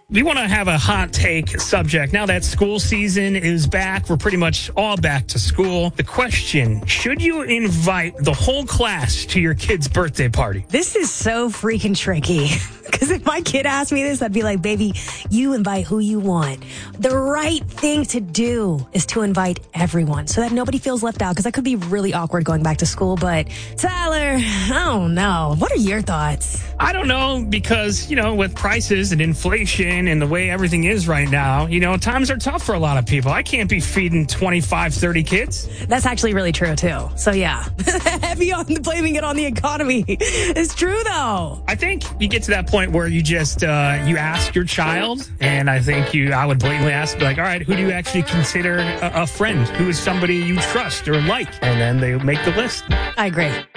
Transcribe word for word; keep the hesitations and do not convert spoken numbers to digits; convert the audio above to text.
We want to have a hot take subject. Now that school season is back, we're pretty much all back to school. The question, should you invite the whole class to your kid's birthday party? This is so freaking tricky. Because if my kid asked me this, I'd be like, baby, you invite who you want. The right thing to do is to invite everyone so that nobody feels left out, because that could be really awkward going back to school. But Tyler, I don't know. What are your thoughts? I don't know, because, you know, with prices and inflation and the way everything is right now, you know, times are tough for a lot of people. I can't be feeding twenty-five, thirty kids. That's actually really true, too. So, yeah, heavy on the blaming it on the economy. It's true, though. I think you get to that point where you just, uh, you ask your child, and I think you, I would blatantly ask, like, all right, who do you actually consider a, a friend? Who is somebody you trust or like? And then they make the list. I agree.